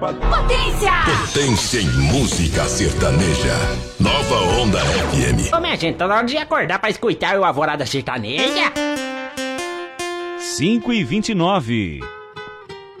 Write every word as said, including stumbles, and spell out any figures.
Potência! Potência em música sertaneja. Nova Onda F M. Ô, minha gente, tá na hora de acordar pra escutar o Alvorada Sertaneja. cinco e vinte e nove.